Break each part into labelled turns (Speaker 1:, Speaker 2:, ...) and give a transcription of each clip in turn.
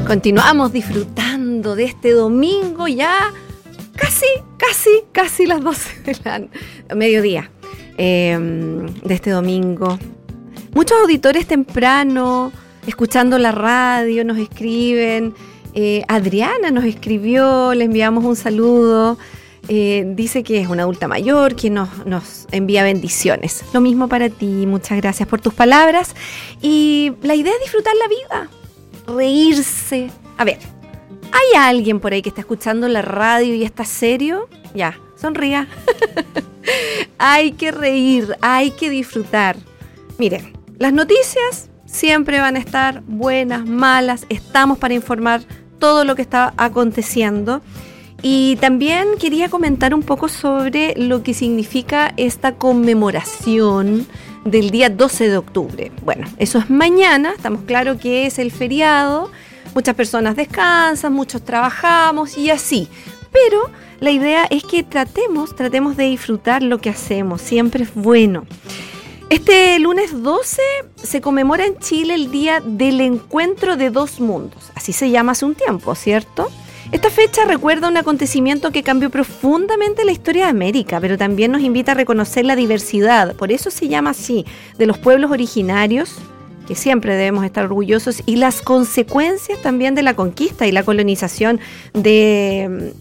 Speaker 1: Continuamos disfrutando de este domingo ya casi las 12 de mediodía de este domingo. Muchos auditores temprano, escuchando la radio, nos escriben. Adriana nos escribió, le enviamos un saludo. Dice que es una adulta mayor, que nos envía bendiciones. Lo mismo para ti, muchas gracias por tus palabras. Y la idea es disfrutar la vida, reírse. A ver, ¿hay alguien por ahí que está escuchando la radio y está serio? Ya, sonría. Hay que reír, hay que disfrutar. Miren, las noticias siempre van a estar buenas, malas. Estamos para informar todo lo que está aconteciendo. Y también quería comentar un poco sobre lo que significa esta conmemoración del día 12 de octubre. Bueno, eso es mañana, estamos claros que es el feriado, muchas personas descansan, muchos trabajamos y así. Pero la idea es que tratemos de disfrutar lo que hacemos, siempre es bueno. Este lunes 12 se conmemora en Chile el Día del Encuentro de Dos Mundos, así se llama hace un tiempo, ¿cierto? Esta fecha recuerda un acontecimiento que cambió profundamente la historia de América, pero también nos invita a reconocer la diversidad, por eso se llama así, de los pueblos originarios, que siempre debemos estar orgullosos, y las consecuencias también de la conquista y la colonización de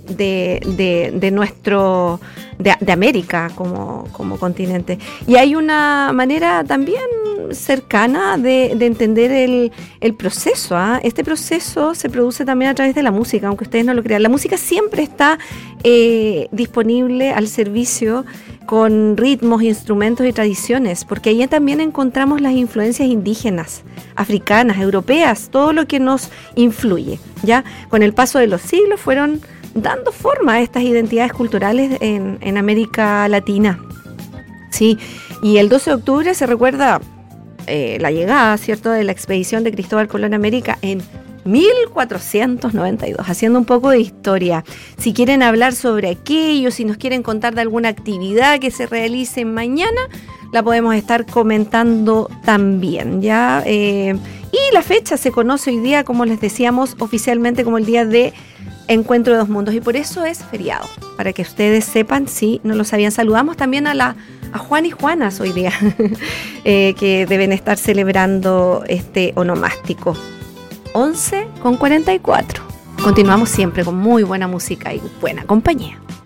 Speaker 1: América como continente. Y hay una manera también cercana de entender el proceso. Este proceso se produce también a través de la música, aunque ustedes no lo crean. La música siempre está disponible al servicio con ritmos, instrumentos y tradiciones, porque ahí también encontramos las influencias indígenas, africanas, europeas, todo lo que nos influye. Ya con el paso de los siglos fueron dando forma a estas identidades culturales en América Latina. Sí, y el 12 de octubre se recuerda la llegada, ¿cierto?, de la expedición de Cristóbal Colón a América en 1492, haciendo un poco de historia. Si quieren hablar sobre aquello, si nos quieren contar de alguna actividad que se realice mañana, la podemos estar comentando también, ¿ya? Y la fecha se conoce hoy día, como les decíamos, oficialmente como el Día de Encuentro de Dos Mundos, y por eso es feriado, para que ustedes sepan, si no lo sabían. Saludamos también a Juan y Juanas hoy día, que deben estar celebrando este onomástico. 11:44. Continuamos siempre con muy buena música y buena compañía.